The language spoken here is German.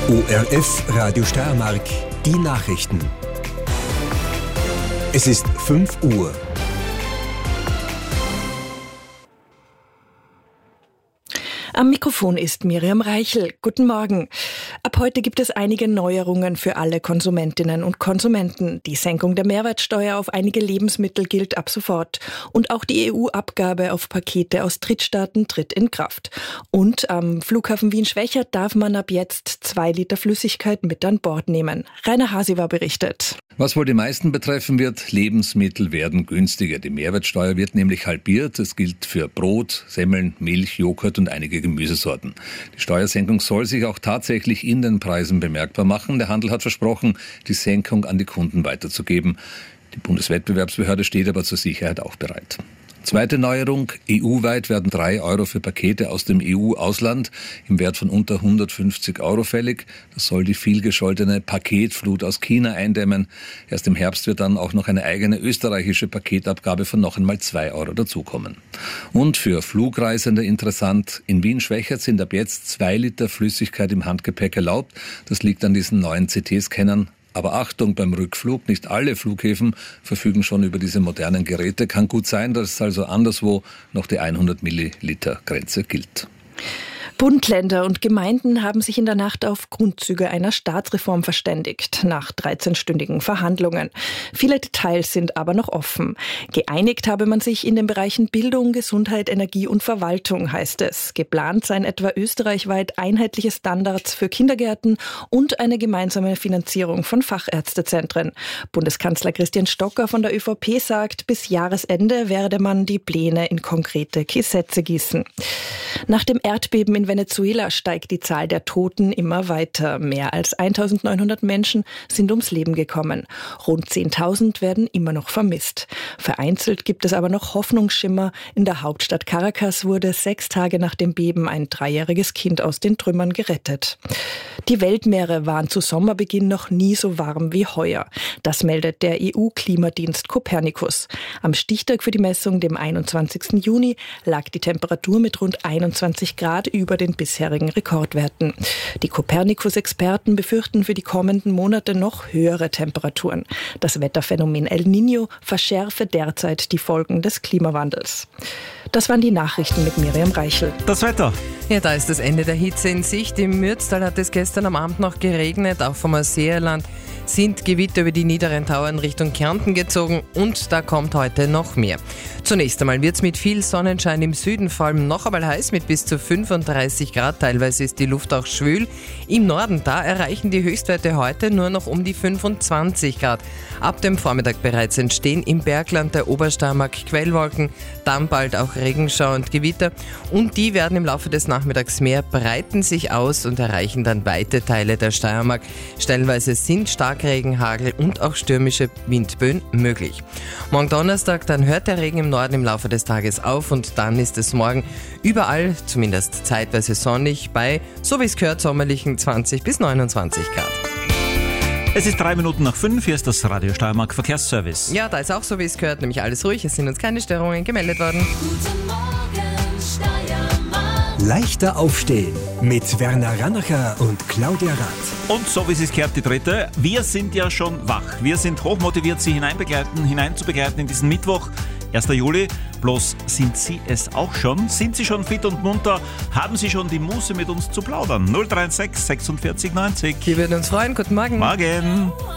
ORF Radio Steiermark, die Nachrichten. Es ist 5 Uhr. Am Mikrofon ist Miriam Reichel. Guten Morgen. Ab heute gibt es einige Neuerungen für alle Konsumentinnen und Konsumenten. Die Senkung der Mehrwertsteuer auf einige Lebensmittel gilt ab sofort. Und auch die EU-Abgabe auf Pakete aus Drittstaaten tritt in Kraft. Und am Flughafen Wien-Schwechat darf man ab jetzt 2 Liter Flüssigkeit mit an Bord nehmen. Rainer Hasiwa berichtet. Was wohl die meisten betreffen wird, Lebensmittel werden günstiger. Die Mehrwertsteuer wird nämlich halbiert. Das gilt für Brot, Semmeln, Milch, Joghurt und einige Gemüsesorten. Die Steuersenkung soll sich auch tatsächlich in den Preisen bemerkbar machen. Der Handel hat versprochen, die Senkung an die Kunden weiterzugeben. Die Bundeswettbewerbsbehörde steht aber zur Sicherheit auch bereit. Zweite Neuerung, EU-weit werden 3 Euro für Pakete aus dem EU-Ausland im Wert von unter 150 Euro fällig. Das soll die vielgescholtene Paketflut aus China eindämmen. Erst im Herbst wird dann auch noch eine eigene österreichische Paketabgabe von noch einmal 2 Euro dazukommen. Und für Flugreisende interessant, in Wien-Schwechat sind ab jetzt 2 Liter Flüssigkeit im Handgepäck erlaubt. Das liegt an diesen neuen CT-Scannern. Aber Achtung beim Rückflug, nicht alle Flughäfen verfügen schon über diese modernen Geräte. Kann gut sein, dass also anderswo noch die 100 Milliliter Grenze gilt. Bund, Länder und Gemeinden haben sich in der Nacht auf Grundzüge einer Staatsreform verständigt, nach 13-stündigen Verhandlungen. Viele Details sind aber noch offen. Geeinigt habe man sich in den Bereichen Bildung, Gesundheit, Energie und Verwaltung, heißt es. Geplant seien etwa österreichweit einheitliche Standards für Kindergärten und eine gemeinsame Finanzierung von Fachärztezentren. Bundeskanzler Christian Stocker von der ÖVP sagt, bis Jahresende werde man die Pläne in konkrete Gesetze gießen. Nach dem Erdbeben in Venezuela steigt die Zahl der Toten immer weiter. Mehr als 1.900 Menschen sind ums Leben gekommen. Rund 10.000 werden immer noch vermisst. Vereinzelt gibt es aber noch Hoffnungsschimmer. In der Hauptstadt Caracas wurde 6 Tage nach dem Beben ein 3-jähriges Kind aus den Trümmern gerettet. Die Weltmeere waren zu Sommerbeginn noch nie so warm wie heuer. Das meldet der EU-Klimadienst Copernicus. Am Stichtag für die Messung, dem 21. Juni, lag die Temperatur mit rund 21 Grad über den bisherigen Rekordwerten. Die Copernicus-Experten befürchten für die kommenden Monate noch höhere Temperaturen. Das Wetterphänomen El Niño verschärfe derzeit die Folgen des Klimawandels. Das waren die Nachrichten mit Miriam Reichel. Das Wetter. Ja, da ist das Ende der Hitze in Sicht. Im Mürztal hat es gestern am Abend noch geregnet. Auch vom Ausseerland sind Gewitter über die niederen Tauern Richtung Kärnten gezogen und da kommt heute noch mehr. Zunächst einmal wird es mit viel Sonnenschein im Süden vor allem noch einmal heiß mit bis zu 35 Grad. Teilweise ist die Luft auch schwül. Im Norden, da erreichen die Höchstwerte heute nur noch um die 25 Grad. Ab dem Vormittag bereits entstehen im Bergland der Obersteiermark Quellwolken, dann bald auch Regenschauer und Gewitter und die werden im Laufe des Nachmittags mehr, breiten sich aus und erreichen dann weite Teile der Steiermark. Stellenweise sind Starkregen, Hagel und auch stürmische Windböen möglich. Morgen Donnerstag, dann hört der Regen im Norden im Laufe des Tages auf und dann ist es morgen überall, zumindest zeitweise sonnig, bei, so wie es gehört, sommerlichen 20 bis 29 Grad. Es ist 3 Minuten nach 5, hier ist das Radio Steiermark Verkehrsservice. Ja, da ist auch so, wie es gehört, nämlich alles ruhig, es sind uns keine Störungen gemeldet worden. Guten Morgen, Steiermark. Leichter aufstehen mit Werner Rannacher und Claudia Rath. Und so wie es gehört, die dritte. Wir sind ja schon wach. Wir sind hochmotiviert, Sie hineinzubegleiten in diesen Mittwoch, 1. Juli. Bloß sind Sie es auch schon? Sind Sie schon fit und munter? Haben Sie schon die Muße, mit uns zu plaudern? 036 46 90. Wir würden uns freuen. Guten Morgen. Morgen.